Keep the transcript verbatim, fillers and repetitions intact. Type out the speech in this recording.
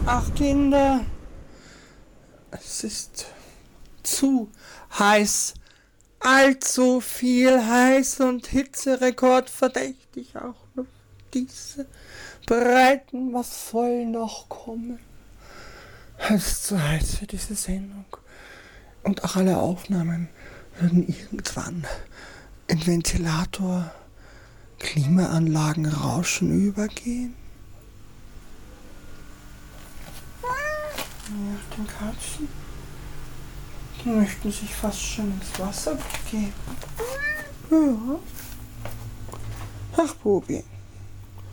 Ach, Kinder, es ist zu heiß, allzu viel heiß und Hitzerekord verdächtig auch noch diese Breiten. Was soll noch kommen? Es ist zu heiß für diese Sendung. Und auch alle Aufnahmen würden irgendwann in Ventilator, Klimaanlagen, Rauschen übergehen. Ja, den Katzen, die möchten sich fast schon ins Wasser begeben. Ja. Ach, Bubi.